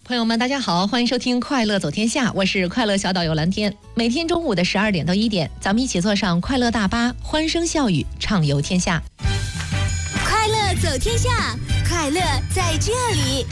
朋友们，大家好，欢迎收听《快乐走天下》，我是快乐小导游蓝天。每天中午的12点到1点，咱们一起坐上快乐大巴，欢声笑语，畅游天下。 快乐走天下，快乐在这里。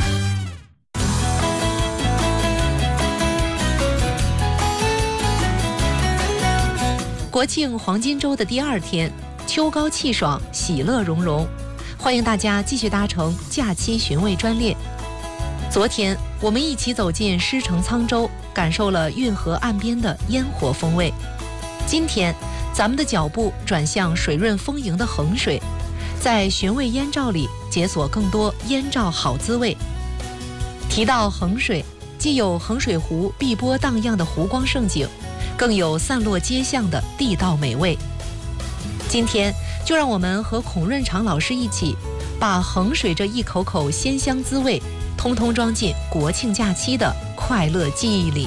国庆黄金周的第2天，秋高气爽，喜乐融融，欢迎大家继续搭乘假期寻味专列。昨天我们一起走进狮城沧州，感受了运河岸边的烟火风味。今天咱们的脚步转向水润丰盈的衡水，在寻味烟照里解锁更多烟照好滋味。提到衡水，既有衡水湖碧波荡漾的湖光胜景，更有散落街巷的地道美味。今天就让我们和孔润长老师一起，把衡水这一口口鲜香滋味通通装进国庆假期的快乐记忆里。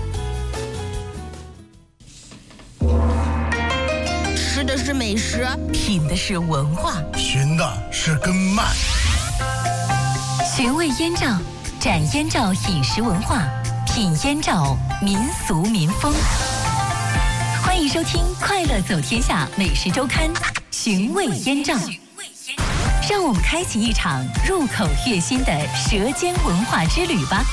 吃的是美食， 品的是文化， 寻的是根脉。 寻味烟照，展烟照饮食文化，品烟照民俗民风。欢迎收听《快乐走天下美食周刊》，寻味烟照。让我们开启一场入口悦心的舌尖文化之旅吧。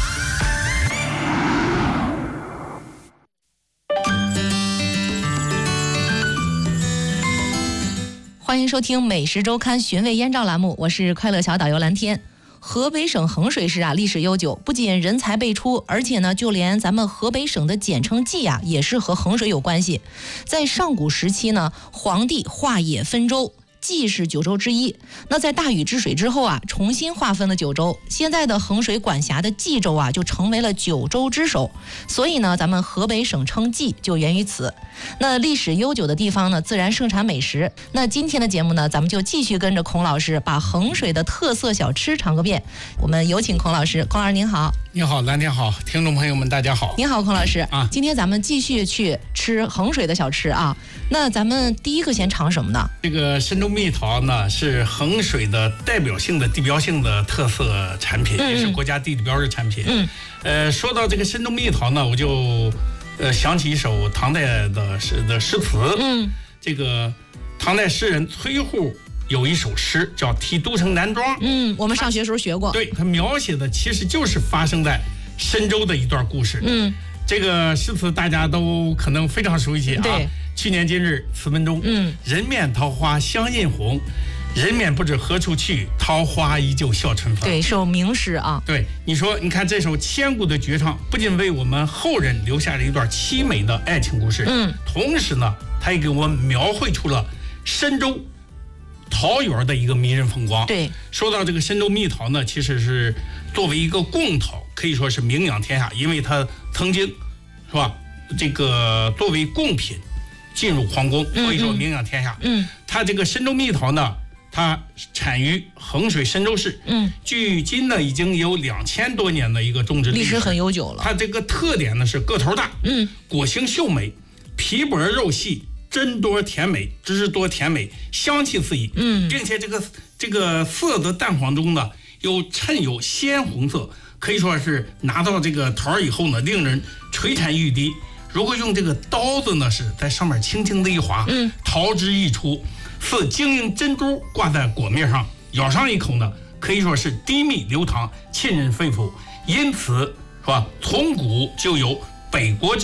欢迎收听美食周刊寻味烟照栏目，我是快乐小导游蓝天。河北省衡水市历史悠久，不仅人才辈出，而且呢，就连咱们河北省的简称冀也是和衡水有关系。在上古时期呢，黄帝划野分州，冀是9州之一。那在大禹治水之后重新划分了9州，现在的衡水管辖的冀州就成为了9州之首。所以呢，咱们河北省称冀就源于此。那历史悠久的地方呢，自然盛产美食。那今天的节目呢，咱们就继续跟着孔老师把衡水的特色小吃尝个遍。我们有请孔老师。孔老师您好。 你好，蓝天好，听众朋友们大家好。 您好，孔老师今天咱们继续去吃衡水的小吃那咱们第一个先尝什么呢？ 这个参州蜜桃呢，是衡水的代表性的地标性的特色产品，也是国家地理标志产品。说到这个参州蜜桃呢，我就想起一首唐代的诗词。这个唐代诗人崔护有一首诗叫《题都城南庄》。 我们上学时候学过。 对，他描写的其实就是发生在参州的一段故事。这个诗词大家都可能非常熟悉对。 去年今日词文中，人面桃花相映红，人面不知何处去，桃花依旧笑春风。 对，是首名诗对，你说，你看这首千古的绝唱，不仅为我们后人留下了一段凄美的爱情故事，同时呢，它也给我们描绘出了参州桃园的一个迷人风光。 对， 说到这个参州蜜桃呢，其实是作为一个贡桃，可以说是名扬天下，因为它曾经是吧，这个作为贡品进入皇宫，所以说名扬天下。它这个参州蜜桃呢，它产于衡水参州市。距今呢已经有2000多年的一个种植历史很悠久了。 它这个特点呢是个头大，果形秀美，皮薄肉细，真多甜美，汁多甜美，香气四溢。并且这个色泽淡黄中呢，又衬有鲜红色，可以说是拿到这个桃以后呢，令人垂涎欲滴。如果用这个刀子呢，是在上面轻轻的一划，桃汁溢出，似晶莹珍珠挂在果面上，咬上一口呢，可以说是滴蜜流淌，沁人肺腑。因此是吧，从古就有北国之